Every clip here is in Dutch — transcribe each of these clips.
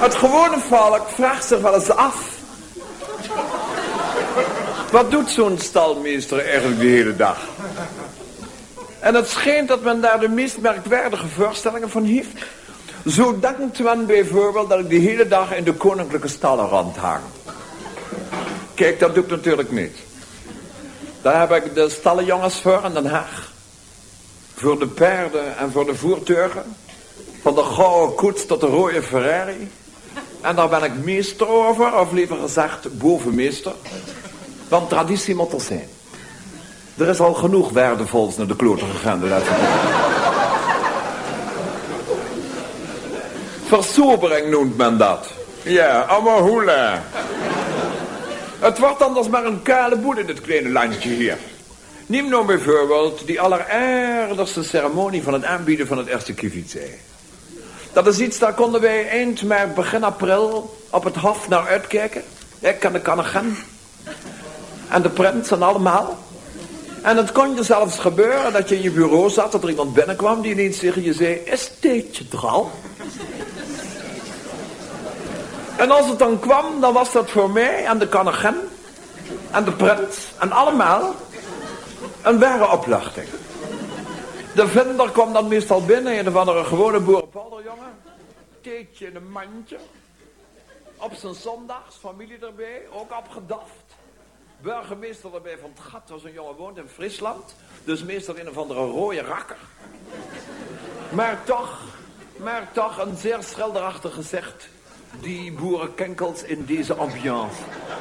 Het gewone volk vraagt zich wel eens af. Wat doet zo'n stalmeester eigenlijk de hele dag? En het schijnt dat men daar de meest merkwaardige voorstellingen van heeft. Zo denkt men bijvoorbeeld dat ik de hele dag in de koninklijke stallen rondhang. Kijk, dat doe ik natuurlijk niet. Daar heb ik de stallenjongens voor in Den Haag. Voor de paarden en voor de voertuigen. Van de gouden koets tot de rode Ferrari. En daar ben ik meester over, of liever gezegd bovenmeester. Want traditie moet er zijn. Er is al genoeg waardevols naar de kloten gegaan de laatste tijd. Versobering noemt men dat. Ja, allemaal hoela. Het wordt anders maar een kale boel in dit kleine landje hier. Neem nou bijvoorbeeld die alleraardigste ceremonie van het aanbieden van het eerste kievitsei. Dat is iets, daar konden wij eind maart, begin april op het hof naar uitkijken. Ik en de koningin. En de prins en allemaal. En het kon je zelfs gebeuren dat je in je bureau zat, dat er iemand binnenkwam die ineens tegen je zei, is Teetje er al? En als het dan kwam, dan was dat voor mij en de koningin en de prins en allemaal een ware opluchting. De vinder kwam dan meestal binnen, een of andere gewone boerenpolderjongen. Teetje in een mandje. Op zijn zondags, familie erbij, ook opgedaft. Burgemeester erbij van het gat waar zo'n jongen woont in Friesland. Dus meestal een of andere rode rakker. Maar toch een zeer schilderachtig gezicht. Die boerenkenkels in deze ambiance.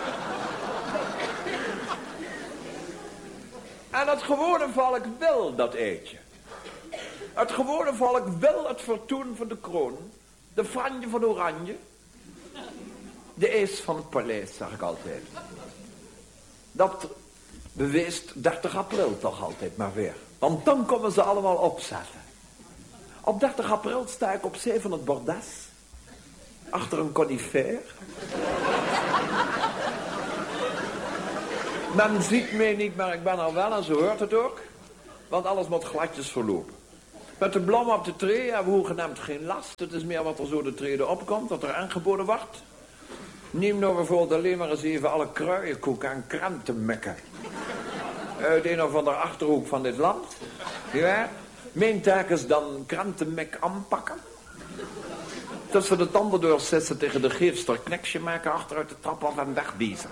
En het gewone volk wil dat eitje. Het gewone volk wil het vertoon van de kroon. De franje van Oranje. De eis van het paleis, zeg ik altijd. Dat beweest 30 april toch altijd maar weer. Want dan komen ze allemaal opzetten. Op 30 april sta ik op zee van het bordes. Achter een conifeer. Men ziet mij niet, maar ik ben er wel en zo hoort het ook. Want alles moet gladjes verlopen. Met de bloemen op de tree hebben we hoegenaamd geen last. Het is meer wat er zo de trede opkomt, wat er aangeboden wordt. Neem nou bijvoorbeeld alleen maar eens even alle kruienkoeken en krantenmekken. Uit een of andere achterhoek van dit land. Ja? Mijn taak is dan krantenmek aanpakken. Tussen de tanden doorzetten tegen de geefster kneksje maken, achteruit de trap af en wegbiezen.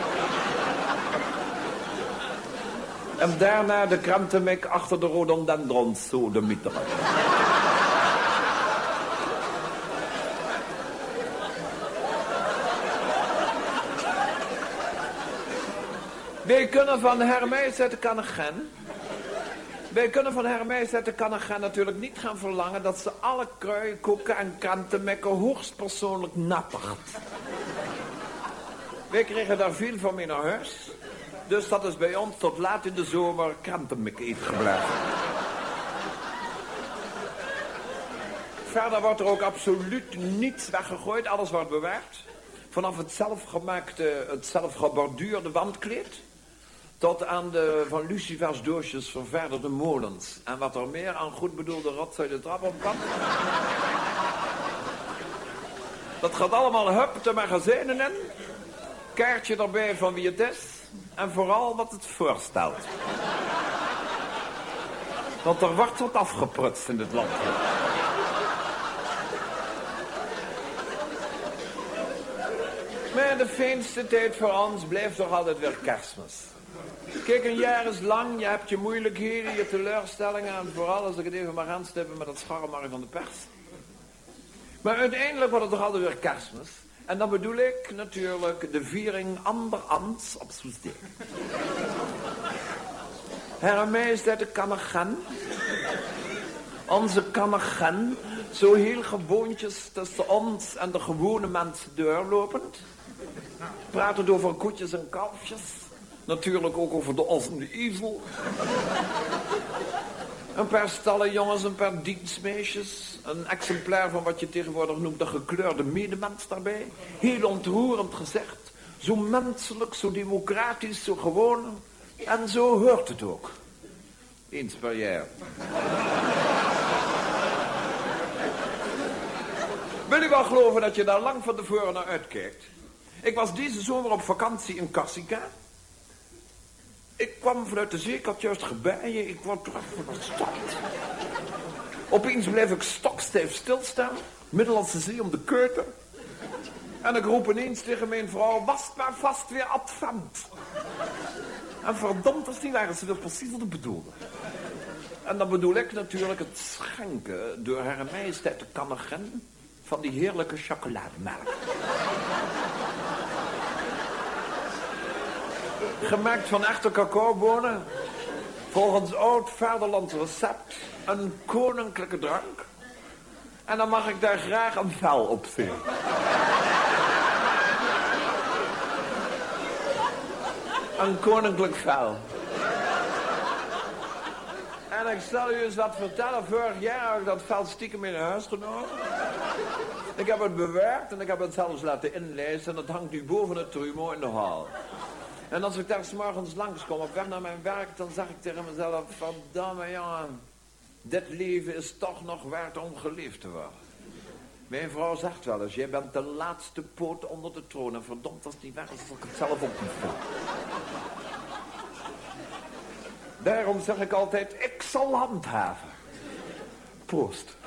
En daarna de krantenmek achter de rhododendrons zo de mieteren. Wij kunnen van Hermes uit de Kannegem. Wij kunnen van Hermes uit de Kannegem natuurlijk niet gaan verlangen dat ze alle kruienkoeken en krantenmekken hoogstpersoonlijk nappert. Wij kregen daar veel van mee naar huis. Dus dat is bij ons tot laat in de zomer krantenmek eten gebleven. Verder wordt er ook absoluut niets weggegooid. Alles wordt bewaard. Vanaf het zelfgemaakte, het zelfgeborduurde wandkleed. Tot aan de van lucifers doosjes ververderde molens. En wat er meer aan goed bedoelde rotzooi de trap op kan. Dat gaat allemaal hup de magazijnen in. Kaartje erbij van wie het is. En vooral wat het voorstelt. Want er wordt wat afgeprutst in dit land. Maar de fijnste tijd voor ons blijft toch altijd weer Kerstmis. Kijk, een jaar is lang, je hebt je moeilijkheden, je teleurstellingen en vooral als ik het even mag aanstippen met het scharremar van de pers. Maar uiteindelijk wordt het toch altijd weer Kerstmis. En dan bedoel ik natuurlijk de viering anderhans op Soestdijk. Hermes uit de Kannegem. Onze Kannegem, zo heel gewoontjes tussen ons en de gewone mensen doorlopend. Praten over koetjes en kalfjes. Natuurlijk ook over de os en de ezel. Een paar stallenjongens, een paar dienstmeisjes. Een exemplaar van wat je tegenwoordig noemt de gekleurde medemens daarbij. Heel ontroerend gezegd. Zo menselijk, zo democratisch, zo gewoon. En zo hoort het ook. Eens per jaar. Wil u wel geloven dat je daar lang van tevoren naar uitkijkt? Ik was deze zomer op vakantie in Corsica. Ik kwam vanuit de zee, ik had juist gebijen, ik word terug van de stad. Opeens bleef ik stokstijf stilstaan, Middellandse Zee om de keuter. En ik roep ineens tegen mijn vrouw, was maar vast weer advent. En verdomd is die waar, ze wil precies wat ik bedoelde. En dan bedoel ik natuurlijk het schenken door Hare Majesteit de Koningin van die heerlijke chocolademelk. Gemaakt van echte cacaobonen. Volgens oud vaderlands recept. Een koninklijke drank. En dan mag ik daar graag een vel op zien. Een koninklijk vel. En ik zal u eens wat vertellen. Vorig jaar heb ik dat vel stiekem in huis genomen. Ik heb het bewerkt en ik heb het zelfs laten inlezen. En dat hangt nu boven het trumeau in de hal. En als ik daar 's morgens langskom op weg naar mijn werk, dan zeg ik tegen mezelf, verdamme jongen, dit leven is toch nog waard om geleefd te worden. Mijn vrouw zegt wel eens, jij bent de laatste poot onder de troon. En verdomd, als het niet waar is, als ik het zelf ook niet vind. Daarom zeg ik altijd, ik zal handhaven. Proost.